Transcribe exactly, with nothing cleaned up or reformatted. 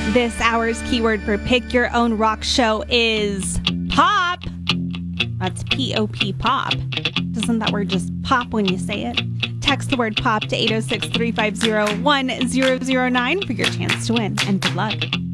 This hour's keyword for Pick Your Own Rock Show is pop. That's P O P, pop. Doesn't that word just pop when you say it? Text the word pop to eight oh six, three five zero, one zero zero nine for your chance to win. And good luck.